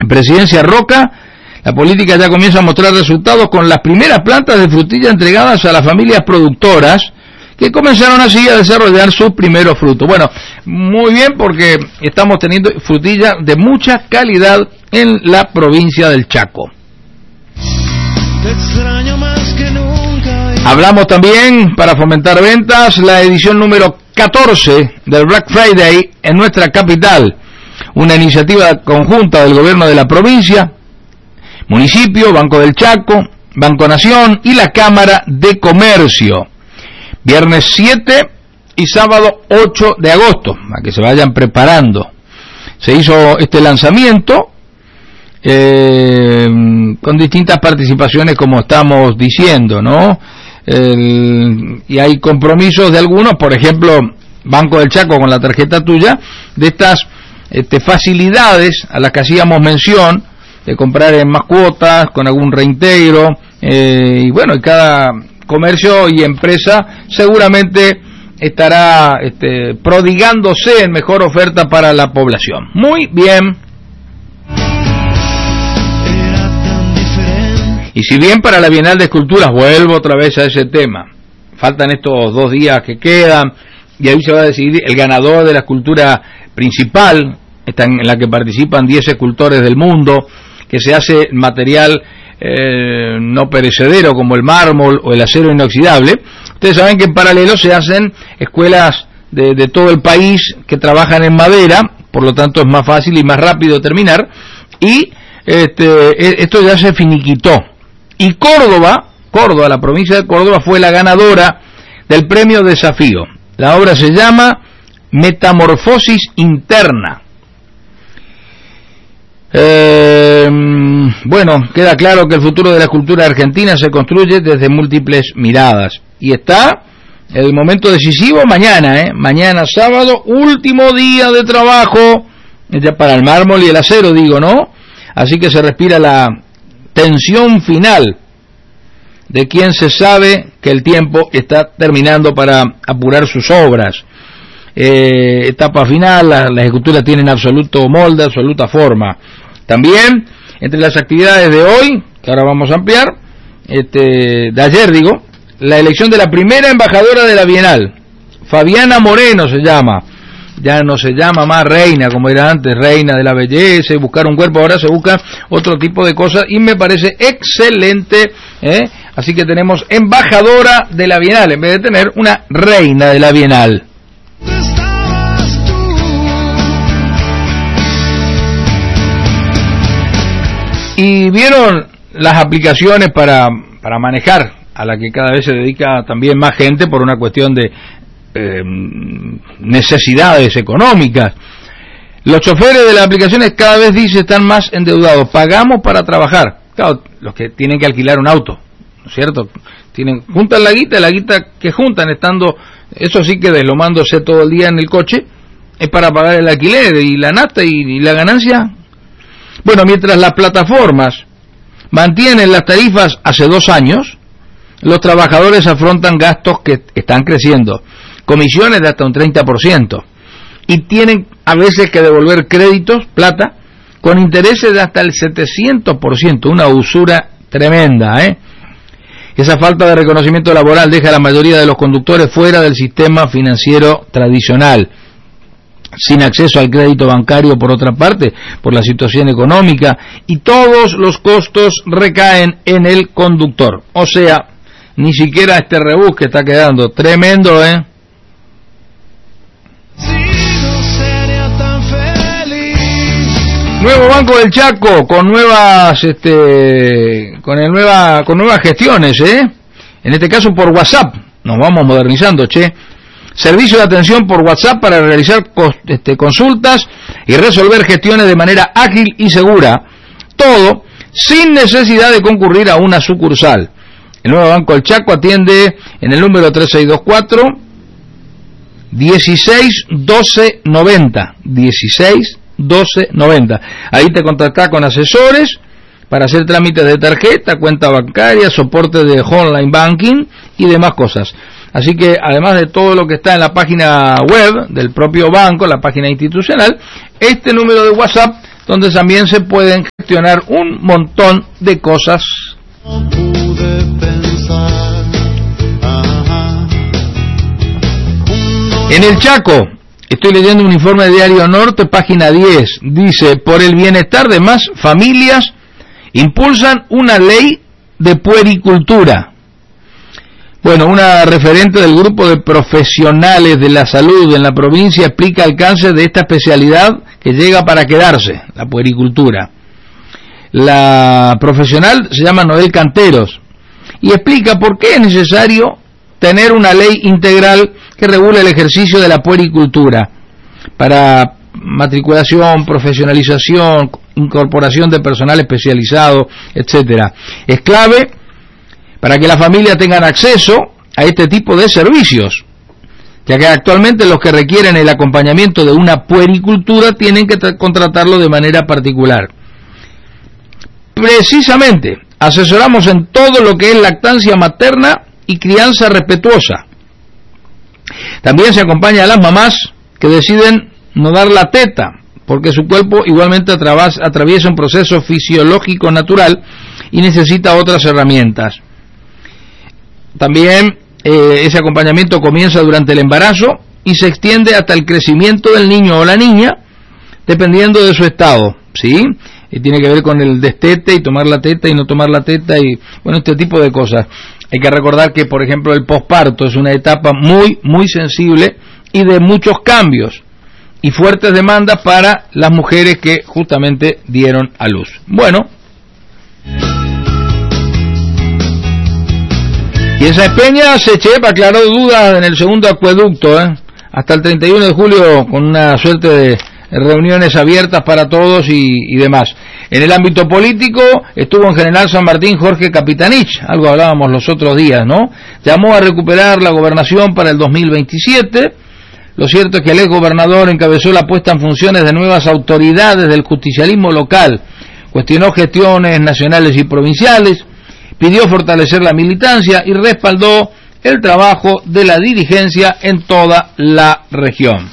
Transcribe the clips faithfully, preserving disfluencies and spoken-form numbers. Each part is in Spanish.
En Presidencia Roca, la política ya comienza a mostrar resultados con las primeras plantas de frutilla entregadas a las familias productoras que comenzaron así a desarrollar sus primeros frutos. Bueno, muy bien, porque estamos teniendo frutilla de mucha calidad en la provincia del Chaco. Te extraño más que nunca. Hablamos también, para fomentar ventas, la edición número catorce del Black Friday en nuestra capital, una iniciativa conjunta del gobierno de la provincia, municipio, Banco del Chaco, Banco Nación y la Cámara de Comercio. Viernes siete y sábado ocho de agosto, a que se vayan preparando. Se hizo este lanzamiento eh, con distintas participaciones, como estamos diciendo, ¿no? El, y hay compromisos de algunos, por ejemplo, Banco del Chaco con la tarjeta tuya, de estas este, facilidades a las que hacíamos mención, de comprar en más cuotas, con algún reintegro, eh, y bueno, y cada comercio y empresa seguramente estará este, prodigándose en mejor oferta para la población. Muy bien. Y si bien para la Bienal de Esculturas, vuelvo otra vez a ese tema, faltan estos dos días que quedan, y ahí se va a decidir el ganador de la escultura principal, esta en la que participan diez escultores del mundo, que se hace material eh, no perecedero como el mármol o el acero inoxidable. Ustedes saben que en paralelo se hacen escuelas de, de todo el país que trabajan en madera, por lo tanto es más fácil y más rápido terminar, y este, esto ya se finiquitó. Y Córdoba, Córdoba, la provincia de Córdoba fue la ganadora del premio Desafío. La obra se llama Metamorfosis Interna. Eh, bueno, queda claro que el futuro de la escultura argentina se construye desde múltiples miradas. Y está el momento decisivo mañana, ¿eh? Mañana sábado, último día de trabajo, ya para el mármol y el acero, digo, ¿no? Así que se respira la tensión final de quien se sabe que el tiempo está terminando para apurar sus obras. Eh, etapa final, las la esculturas tienen absoluto molde, absoluta forma. También, entre las actividades de hoy, que ahora vamos a ampliar, este, de ayer digo, la elección de la primera embajadora de la Bienal, Fabiana Moreno se llama, ya no se llama más reina como era antes, reina de la belleza y buscar un cuerpo, ahora se busca otro tipo de cosas y me parece excelente, ¿eh? Así que tenemos embajadora de la Bienal en vez de tener una reina de la Bienal. Y vieron las aplicaciones para, para manejar, a la que cada vez se dedica también más gente por una cuestión de eh, necesidades económicas. Los choferes de las aplicaciones cada vez dicen están más endeudados. Pagamos para trabajar. Claro, los que tienen que alquilar un auto, ¿no es cierto? Tienen, juntan la guita, la guita que juntan estando, eso sí que deslomándose todo el día en el coche, es para pagar el alquiler y la nafta y, y la ganancia. Bueno, mientras las plataformas mantienen las tarifas hace dos años, los trabajadores afrontan gastos que están creciendo, comisiones de hasta un treinta por ciento, y tienen a veces que devolver créditos, plata, con intereses de hasta el setecientos por ciento, una usura tremenda, ¿eh? Esa falta de reconocimiento laboral deja a la mayoría de los conductores fuera del sistema financiero tradicional, sin acceso al crédito bancario por otra parte, por la situación económica, y todos los costos recaen en el conductor. O sea, ni siquiera este rebus que está quedando tremendo, ¿eh? Nuevo Banco del Chaco con nuevas, este, con el nueva, con nuevas gestiones, ¿eh? En este caso por WhatsApp, nos vamos modernizando, che. Servicio de atención por WhatsApp para realizar este, consultas y resolver gestiones de manera ágil y segura. Todo sin necesidad de concurrir a una sucursal. El nuevo Banco del Chaco atiende en el número tres seis dos cuatro, dieciséis doce noventa. dieciséis doce noventa. Ahí te contactás con asesores para hacer trámites de tarjeta, cuenta bancaria, soporte de online banking y demás cosas. Así que además de todo lo que está en la página web del propio banco, la página institucional, este número de WhatsApp donde también se pueden gestionar un montón de cosas. No pude pensar. Ajá. En el Chaco, estoy leyendo un informe de Diario Norte, página diez, dice, por el bienestar de más familias, impulsan una ley de puericultura. Bueno, una referente del grupo de profesionales de la salud en la provincia explica el alcance de esta especialidad que llega para quedarse, la puericultura. La profesional se llama Noel Canteros y explica por qué es necesario tener una ley integral que regule el ejercicio de la puericultura para matriculación, profesionalización, incorporación de personal especializado, etcétera. Es clave para que las familias tengan acceso a este tipo de servicios, ya que actualmente los que requieren el acompañamiento de una puericultura tienen que contratarlo de manera particular. Precisamente, asesoramos en todo lo que es lactancia materna y crianza respetuosa. También se acompaña a las mamás que deciden no dar la teta, porque su cuerpo igualmente atraviesa un proceso fisiológico natural y necesita otras herramientas. También eh, ese acompañamiento comienza durante el embarazo y se extiende hasta el crecimiento del niño o la niña, dependiendo de su estado, ¿sí? Y tiene que ver con el destete y tomar la teta y no tomar la teta y, bueno, este tipo de cosas. Hay que recordar que, por ejemplo, el posparto es una etapa muy, muy sensible y de muchos cambios y fuertes demandas para las mujeres que justamente dieron a luz. Bueno, y esa Peña Sechepa aclaró dudas en el segundo acueducto, ¿eh? Hasta el treinta y uno de julio con una suerte de reuniones abiertas para todos y, y demás. En el ámbito político estuvo en General San Martín Jorge Capitanich, algo hablábamos los otros días, ¿no? Llamó a recuperar la gobernación para el dos mil veintisiete. Lo cierto es que el ex gobernador encabezó la puesta en funciones de nuevas autoridades del justicialismo local, cuestionó gestiones nacionales y provinciales, pidió fortalecer la militancia y respaldó el trabajo de la dirigencia en toda la región.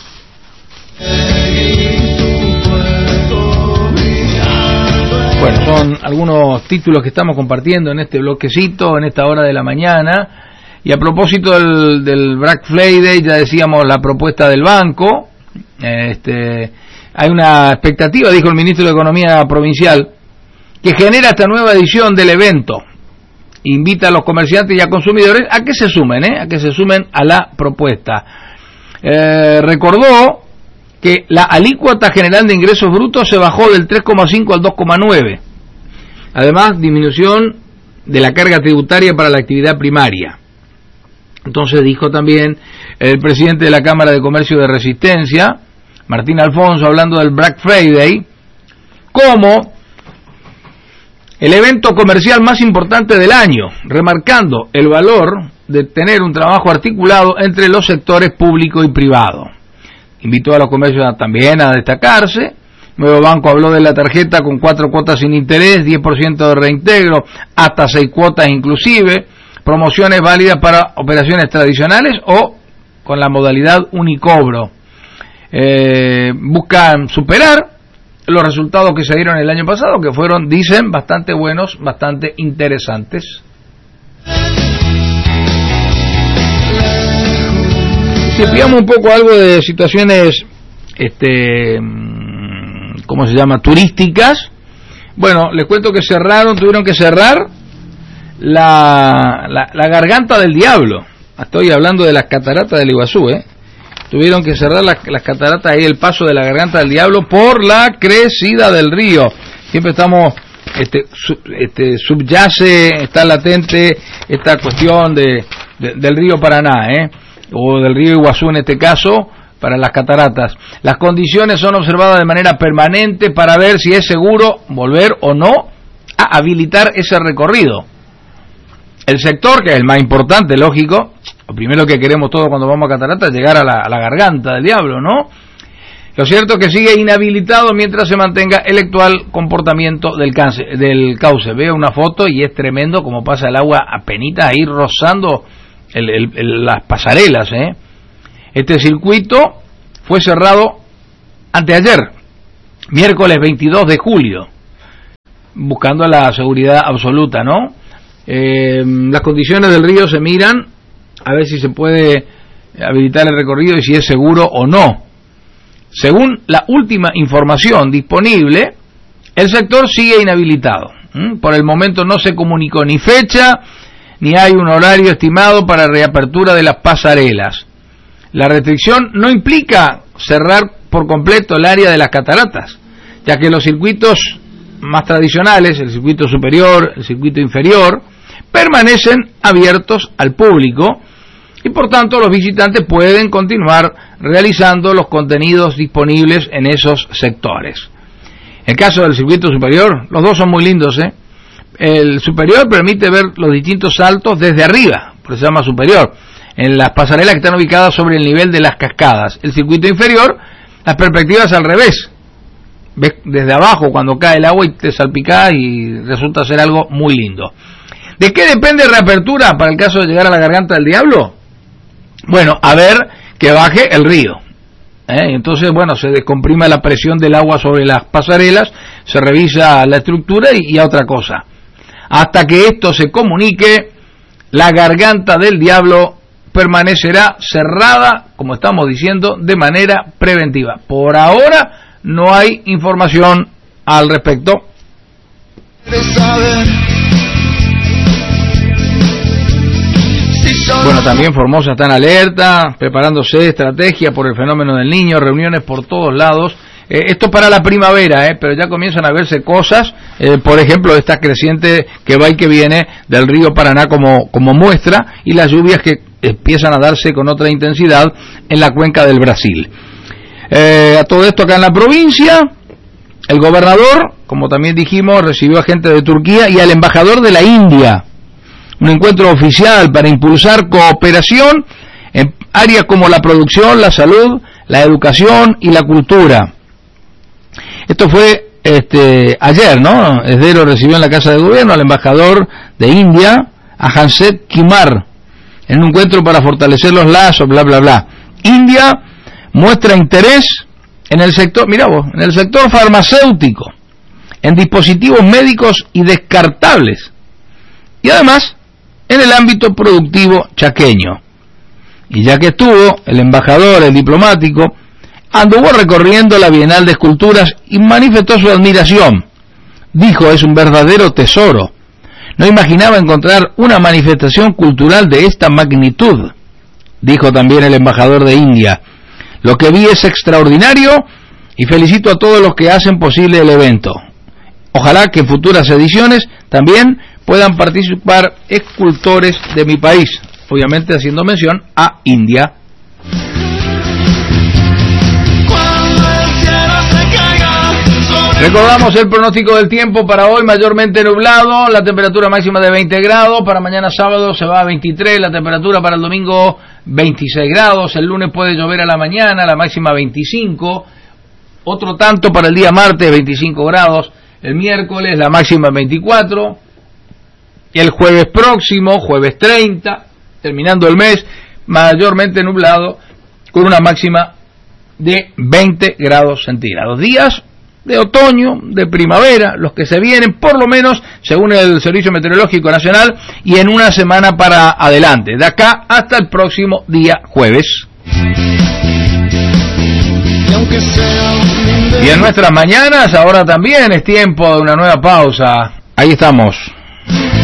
Bueno, son algunos títulos que estamos compartiendo en este bloquecito, en esta hora de la mañana. Y a propósito del, del Black Friday, ya decíamos la propuesta del banco. Este, hay una expectativa, dijo el ministro de Economía provincial, que genera esta nueva edición del evento. Invita a los comerciantes y a consumidores a que se sumen, ¿eh? a que se sumen a la propuesta. Eh, recordó que la alícuota general de ingresos brutos se bajó del tres coma cinco al dos coma nueve. Además, disminución de la carga tributaria para la actividad primaria. Entonces dijo también el presidente de la Cámara de Comercio de Resistencia, Martín Alfonso, hablando del Black Friday, como el evento comercial más importante del año, remarcando el valor de tener un trabajo articulado entre los sectores público y privado. Invitó a los comercios también a destacarse. Nuevo Banco habló de la tarjeta con cuatro cuotas sin interés, diez por ciento de reintegro, hasta seis cuotas inclusive, promociones válidas para operaciones tradicionales o con la modalidad unicobro. Eh, buscan superar los resultados que se dieron el año pasado, que fueron, dicen, bastante buenos, bastante interesantes. Si espiamos un poco algo de situaciones, este, ¿cómo se llama?, turísticas. Bueno, les cuento que cerraron, tuvieron que cerrar la, la, la Garganta del Diablo. Estoy hablando de las cataratas del Iguazú, ¿eh? Tuvieron que cerrar las, las cataratas ahí, el paso de la Garganta del Diablo por la crecida del río. Siempre estamos, este, sub, este subyace, está latente esta cuestión de, de del río Paraná, ¿eh? o del río Iguazú en este caso, para las cataratas. Las condiciones son observadas de manera permanente para ver si es seguro volver o no a habilitar ese recorrido. El sector, que es el más importante, lógico, lo primero que queremos todos cuando vamos a cataratas es llegar a la, a la Garganta del Diablo, ¿no? Lo cierto es que sigue inhabilitado mientras se mantenga el actual comportamiento del, cance, del cauce. Veo una foto y es tremendo como pasa el agua apenita ahí rozando el, el, el, las pasarelas, ¿eh? Este circuito fue cerrado anteayer miércoles veintidós de julio, buscando la seguridad absoluta, ¿no? Eh, las condiciones del río se miran a ver si se puede habilitar el recorrido y si es seguro o no. Según la última información disponible, el sector sigue inhabilitado. ¿Mm? Por el momento no se comunicó ni fecha, ni hay un horario estimado para reapertura de las pasarelas. La restricción no implica cerrar por completo el área de las cataratas, ya que los circuitos más tradicionales, el circuito superior, el circuito inferior, permanecen abiertos al público y por tanto los visitantes pueden continuar realizando los contenidos disponibles en esos sectores. En el caso del circuito superior, los dos son muy lindos, ¿eh? El superior permite ver los distintos saltos desde arriba, por eso se llama superior, en las pasarelas que están ubicadas sobre el nivel de las cascadas. El circuito inferior, las perspectivas al revés, ves desde abajo cuando cae el agua y te salpica y resulta ser algo muy lindo. ¿De qué depende reapertura para el caso de llegar a la garganta del diablo? Bueno, a ver que baje el río. ¿eh? Entonces, bueno, se descomprime la presión del agua sobre las pasarelas, se revisa la estructura y, y a otra cosa. Hasta que esto se comunique, la garganta del diablo permanecerá cerrada, como estamos diciendo, de manera preventiva. Por ahora no hay información al respecto. Bueno, también Formosa está en alerta, preparándose estrategia por el fenómeno del Niño, reuniones por todos lados. Eh, esto para la primavera, eh, pero ya comienzan a verse cosas, eh, por ejemplo, esta creciente que va y que viene del río Paraná como, como muestra, y las lluvias que empiezan a darse con otra intensidad en la cuenca del Brasil. Eh, a todo esto acá en la provincia, el gobernador, como también dijimos, recibió a gente de Turquía y al embajador de la India. Un encuentro oficial para impulsar cooperación en áreas como la producción, la salud, la educación y la cultura. Esto fue este ayer, ¿no? Esdero recibió en la Casa de Gobierno al embajador de India, a Hanset Kumar, en un encuentro para fortalecer los lazos, bla, bla, bla. India muestra interés en el sector, mirá vos, en el sector farmacéutico, en dispositivos médicos y descartables, y además en el ámbito productivo chaqueño. Y ya que estuvo, el embajador, el diplomático, anduvo recorriendo la Bienal de Esculturas y manifestó su admiración. Dijo, es un verdadero tesoro. No imaginaba encontrar una manifestación cultural de esta magnitud. Dijo también el embajador de India, lo que vi es extraordinario y felicito a todos los que hacen posible el evento. Ojalá que en futuras ediciones también puedan participar escultores de mi país, obviamente haciendo mención a India. Recordamos el pronóstico del tiempo para hoy, mayormente nublado, la temperatura máxima de veinte grados, para mañana sábado se va a veintitrés, la temperatura para el domingo veintiséis grados, el lunes puede llover a la mañana, la máxima veinticinco, otro tanto para el día martes veinticinco grados, el miércoles la máxima veinticuatro, y el jueves próximo, jueves treinta, terminando el mes, mayormente nublado, con una máxima de veinte grados centígrados. Días de otoño, de primavera, los que se vienen, por lo menos, según el Servicio Meteorológico Nacional, y en una semana para adelante, de acá hasta el próximo día jueves. Y en nuestras mañanas, ahora también es tiempo de una nueva pausa. Ahí estamos.